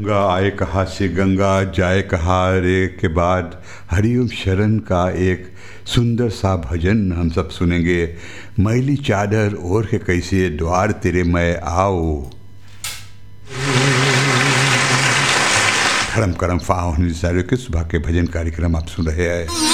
गंगा आए कहाँ से गंगा जाए कहाँ रे के बाद हरिओम शरण का एक सुंदर सा भजन हम सब सुनेंगे। मैली चादर ओढ़ के कैसे द्वार तेरे मैं आओ। धर्म करम फाओ के सुबह के भजन कार्यक्रम आप सुन रहे हैं।